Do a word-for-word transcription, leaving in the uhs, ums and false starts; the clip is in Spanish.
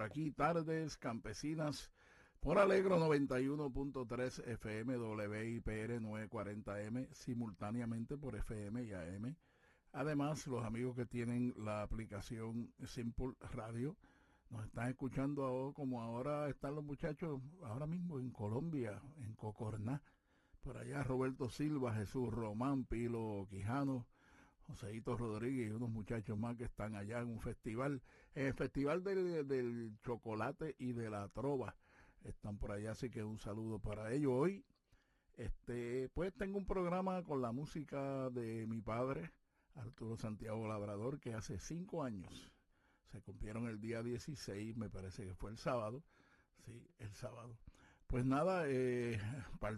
aquí, Tardes Campesinas, por Alegro noventa y uno punto tres F M, W I P R novecientos cuarenta M, simultáneamente por F M y A M. Además, los amigos que tienen la aplicación Simple Radio nos están escuchando como ahora están los muchachos, ahora mismo en Colombia, en Cocorná. Por allá Roberto Silva, Jesús Román, Pilo Quijano, Joseito Rodríguez y unos muchachos más que están allá en un festival, en el Festival del, del Chocolate y de la Trova. Están por allá, así que un saludo para ellos. Hoy, este, pues tengo un programa con la música de mi padre, Arturo Santiago Labrador, que hace cinco años se cumplieron el día dieciséis, me parece que fue el sábado, sí, el sábado. Pues nada, eh,